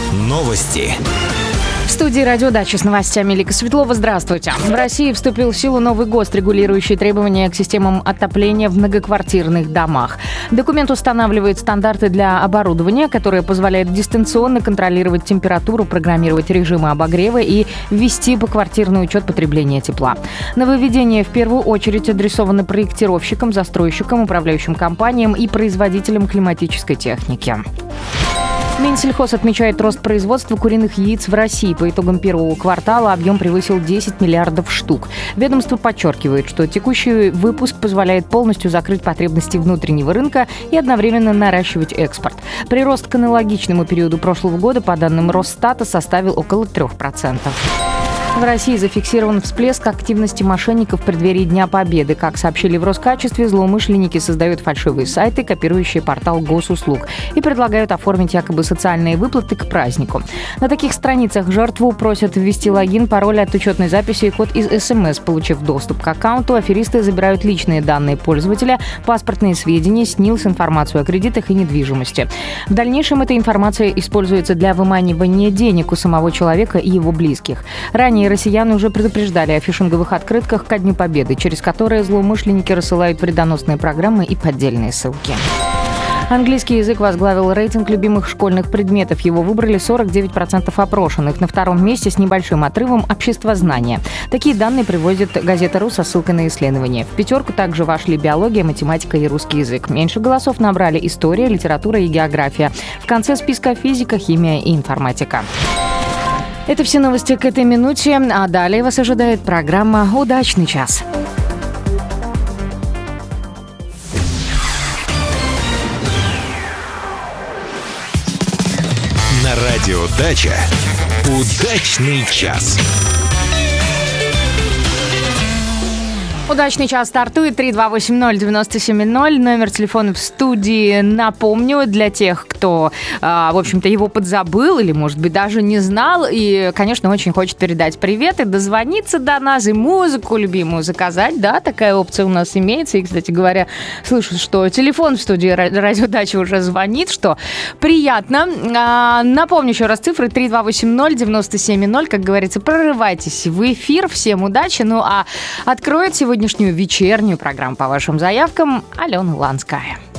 Новости. В студии «Радио Дача» с новостями Лика Светлова. Здравствуйте. В России вступил в силу новый ГОСТ, регулирующий требования к системам отопления в многоквартирных домах. Документ устанавливает стандарты для оборудования, которое позволяет дистанционно контролировать температуру, программировать режимы обогрева и ввести поквартирный учет потребления тепла. Нововведение в первую очередь адресовано проектировщикам, застройщикам, управляющим компаниям и производителям климатической техники. Минсельхоз отмечает рост производства куриных яиц в России. По итогам первого квартала объем превысил 10 миллиардов штук. Ведомство подчеркивает, что текущий выпуск позволяет полностью закрыть потребности внутреннего рынка и одновременно наращивать экспорт. Прирост к аналогичному периоду прошлого года, по данным Росстата, составил около 3%. В России зафиксирован всплеск активности мошенников в преддверии Дня Победы. Как сообщили в Роскачестве, злоумышленники создают фальшивые сайты, копирующие портал госуслуг, и предлагают оформить якобы социальные выплаты к празднику. На таких страницах жертву просят ввести логин, пароль от учетной записи и код из СМС. Получив доступ к аккаунту, аферисты забирают личные данные пользователя, паспортные сведения, СНИЛС, информацию о кредитах и недвижимости. В дальнейшем эта информация используется для выманивания денег у самого человека и его близких. Ранее россияне уже предупреждали о фишинговых открытках ко Дню Победы, через которые злоумышленники рассылают вредоносные программы и поддельные ссылки. Английский язык возглавил рейтинг любимых школьных предметов. Его выбрали 49% опрошенных. На втором месте с небольшим отрывом обществознание. Такие данные приводит газета «Ру» со ссылкой на исследование. В пятерку также вошли биология, математика и русский язык. Меньше голосов набрали история, литература и география. В конце списка физика, химия и информатика. Это все новости к этой минуте, а далее вас ожидает программа «Удачный час». На радио Дача. Удачный час. Удачный час стартует. 328-097-0. Номер телефона в студии, напомню, для тех, кто, в общем-то, его подзабыл или, может быть, даже не знал. И, конечно, очень хочет передать привет и дозвониться до нас, и музыку любимую заказать. Да, такая опция у нас имеется. И, кстати говоря, слышу, что телефон в студии «Радио Дача» уже звонит, что приятно. Напомню еще раз цифры. 328-097-0. Как говорится, прорывайтесь в эфир. Всем удачи. Ну, а откроет сегодняшнюю вечернюю программу по вашим заявкам Алена Ланская.